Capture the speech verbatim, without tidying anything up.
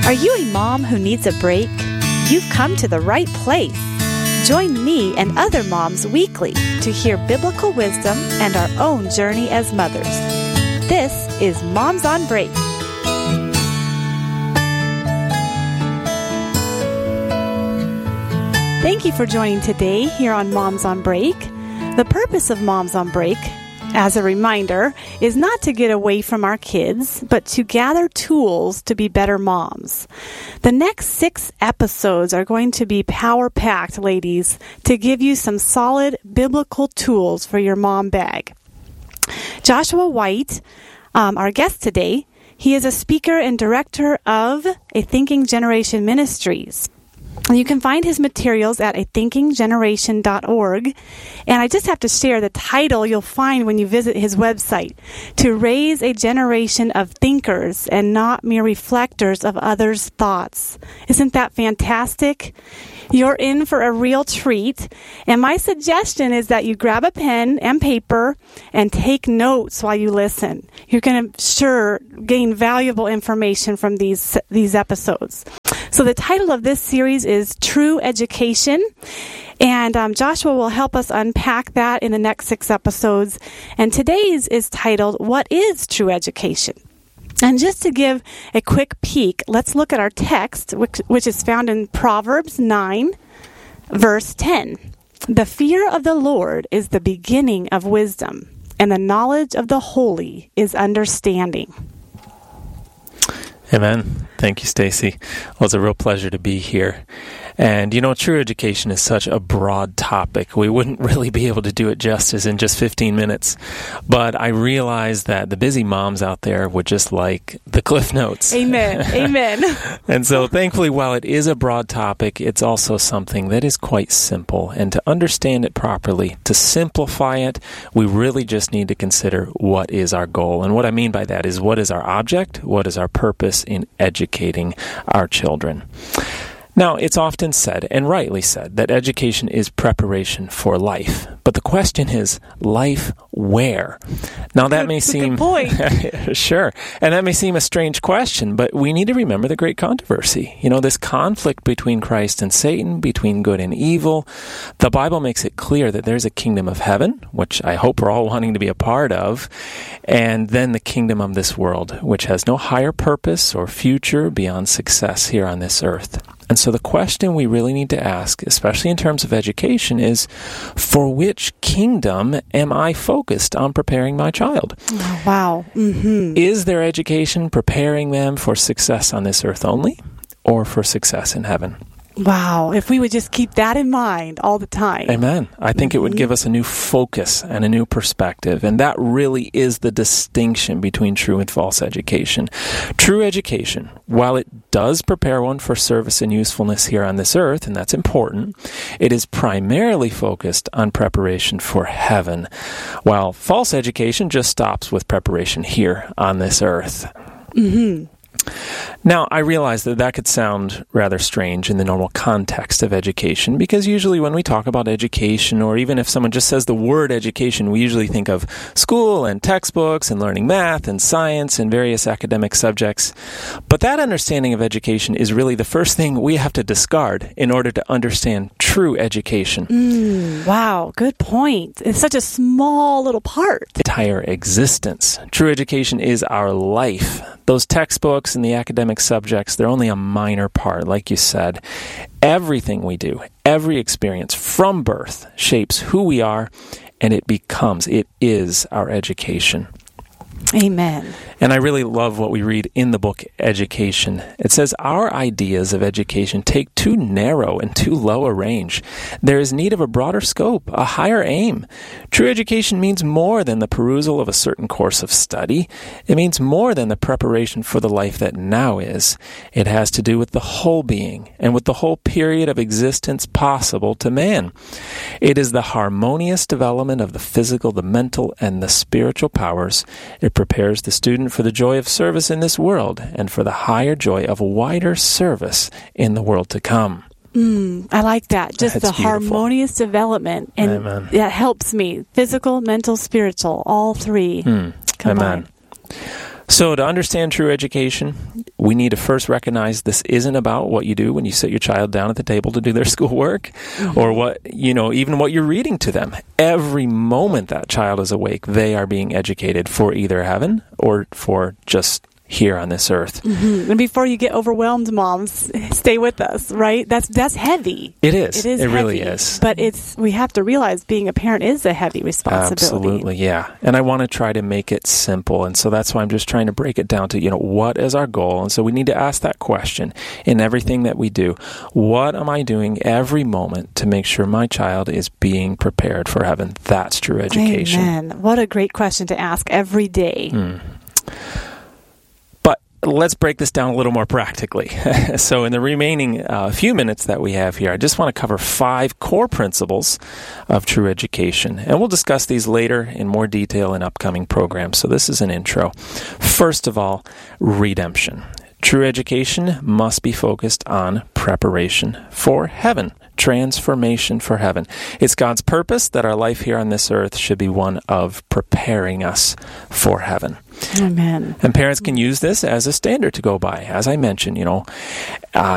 Are you a mom who needs a break? You've come to the right place. Join me and other moms weekly to hear biblical wisdom and our own journey as mothers. This is Moms on Break. Thank you for joining today here on Moms on Break. The purpose of Moms on Break, as a reminder, is not to get away from our kids, but to gather tools to be better moms. The next six episodes are going to be power-packed, ladies, to give you some solid biblical tools for your mom bag. Joshua White, um, our guest today, he is a speaker and director of A Thinking Generation Ministries. You can find his materials at a thinking generation dot org. And I just have to share the title you'll find when you visit his website, To Raise a Generation of Thinkers and Not Mere Reflectors of Others' Thoughts. Isn't that fantastic? You're in for a real treat. And my suggestion is that you grab a pen and paper and take notes while you listen. You're going to sure gain valuable information from these these episodes. So the title of this series is True Education, and um, Joshua will help us unpack that in the next six episodes. And today's is titled, What is True Education? And just to give a quick peek, let's look at our text, which, which is found in Proverbs nine, verse ten. The fear of the Lord is the beginning of wisdom, and the knowledge of the holy is understanding. Amen. Thank you, Stacy. Well, it's a real pleasure to be here. And, you know, true education is such a broad topic. We wouldn't really be able to do it justice in just fifteen minutes. But I realize that the busy moms out there would just like the Cliff Notes. Amen. Amen. And so, thankfully, while it is a broad topic, it's also something that is quite simple. And to understand it properly, to simplify it, we really just need to consider what is our goal. And what I mean by that is, what is our object? What is our purpose in educating our children? Now, it's often said, and rightly said, that education is preparation for life. But the question is, life where? Now, that may That's seem... a good point. Sure. And that may seem a strange question, but we need to remember the great controversy. You know, this conflict between Christ and Satan, between good and evil. The Bible makes it clear that there's a kingdom of heaven, which I hope we're all wanting to be a part of, and then the kingdom of this world, which has no higher purpose or future beyond success here on this earth. And so the question we really need to ask, especially in terms of education, is, for which kingdom am I focused on preparing my child? Oh, wow. Mm-hmm. Is their education preparing them for success on this earth only, or for success in heaven? Wow. If we would just keep that in mind all the time. Amen. I think mm-hmm. it would give us a new focus and a new perspective. And that really is the distinction between true and false education. True education, while it does prepare one for service and usefulness here on this earth, and that's important, it is primarily focused on preparation for heaven, while false education just stops with preparation here on this earth. Mm-hmm. Now, I realize that that could sound rather strange in the normal context of education, because usually when we talk about education, or even if someone just says the word education, we usually think of school and textbooks and learning math and science and various academic subjects. But that understanding of education is really the first thing we have to discard in order to understand true education. Mm, wow, good point. It's such a small little part. Entire existence. True education is our life. Those textbooks and the academic subjects, they're only a minor part, like you said. Everything we do, every experience from birth shapes who we are, and it becomes, it is our education. Amen. And I really love what we read in the book Education. It says, our ideas of education take too narrow and too low a range. There is need of a broader scope, a higher aim. True education means more than the perusal of a certain course of study. It means more than the preparation for the life that now is. It has to do with the whole being and with the whole period of existence possible to man. It is the harmonious development of the physical, the mental, and the spiritual powers. It prepares the student for the joy of service in this world and for the higher joy of wider service in the world to come. Mm, I like that. Just That's the beautiful. harmonious development. And Amen. that helps me. Physical, mental, spiritual, all three Mm. combined. Amen. So to understand true education, we need to first recognize this isn't about what you do when you sit your child down at the table to do their schoolwork, mm-hmm. or what, you know, even what you're reading to them. Every moment that child is awake, they are being educated for either heaven or for just here on this earth. Mm-hmm. And before you get overwhelmed, moms, stay with us, right? That's that's heavy. It is. It is. It heavy, really is. But it's we have to realize being a parent is a heavy responsibility. Absolutely, yeah. And I want to try to make it simple, and so that's why I'm just trying to break it down to, you know, what is our goal? And so we need to ask that question in everything that we do. What am I doing every moment to make sure my child is being prepared for heaven? That's true education. Amen. What a great question to ask every day. Mm. Let's break this down a little more practically. So in the remaining uh, few minutes that we have here, I just want to cover five core principles of true education. And we'll discuss these later in more detail in upcoming programs. So this is an intro. First of all, redemption. True education must be focused on preparation for heaven. Transformation for heaven. It's God's purpose that our life here on this earth should be one of preparing us for heaven. Amen. And parents can use this as a standard to go by. As I mentioned, you know, uh,